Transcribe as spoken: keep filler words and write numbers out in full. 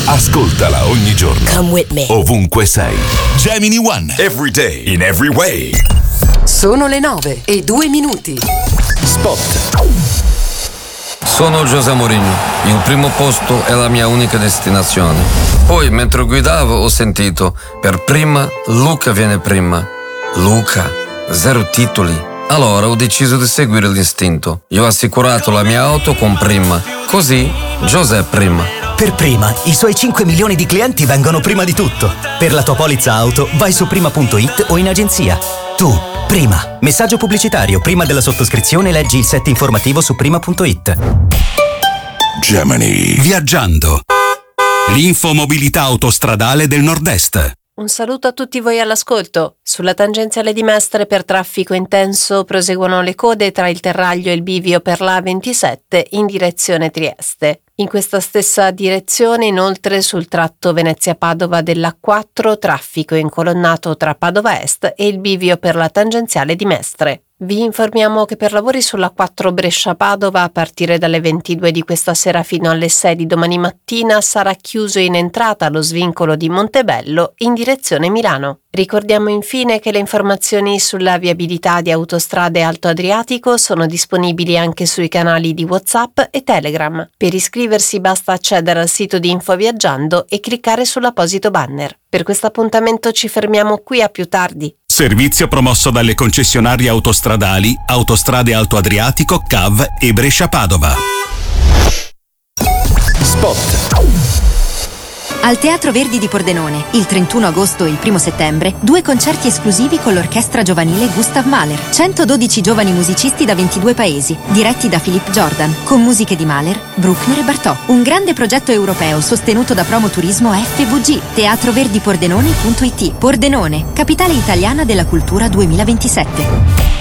Ascoltala ogni giorno. Come with me. Ovunque sei. Gemini One. Every day. In every way. Sono le nove e due minuti. Spot. Sono José Mourinho. Il primo posto è la mia unica destinazione. Poi, mentre guidavo, ho sentito: per prima, Luca viene prima. Luca, zero titoli. Allora ho deciso di seguire l'istinto. Io ho assicurato la mia auto con Prima. Così, José prima. Per Prima, i suoi cinque milioni di clienti vengono prima di tutto. Per la tua polizza auto, vai su prima punto it o in agenzia. Tu, Prima. Messaggio pubblicitario. Prima della sottoscrizione leggi il set informativo su prima punto it. Gemini. Viaggiando. L'infomobilità autostradale del Nord-Est. Un saluto a tutti voi all'ascolto. Sulla tangenziale di Mestre per traffico intenso proseguono le code tra il Terraglio e il bivio per la A ventisette in direzione Trieste. In questa stessa direzione, inoltre, sul tratto Venezia-Padova dell'A quattro, traffico incolonnato tra Padova Est e il bivio per la tangenziale di Mestre. Vi informiamo che per lavori sulla quattro Brescia-Padova a partire dalle ventidue di questa sera fino alle sei di domani mattina sarà chiuso in entrata lo svincolo di Montebello in direzione Milano. Ricordiamo infine che le informazioni sulla viabilità di Autostrade Alto Adriatico sono disponibili anche sui canali di WhatsApp e Telegram. Per iscriversi basta accedere al sito di Infoviaggiando e cliccare sull'apposito banner. Per questo appuntamento ci fermiamo qui, a più tardi. Servizio promosso dalle concessionarie autostradali Autostrade Alto Adriatico, C A V e Brescia-Padova. Spot. Al Teatro Verdi di Pordenone, il trentuno agosto e il primo settembre, due concerti esclusivi con l'orchestra giovanile Gustav Mahler. centododici giovani musicisti da ventidue paesi, diretti da Philippe Jordan, con musiche di Mahler, Bruckner e Bartók. Un grande progetto europeo sostenuto da Promoturismo F V G. teatroverdipordenone punto it. Pordenone, capitale italiana della cultura duemilaventisette.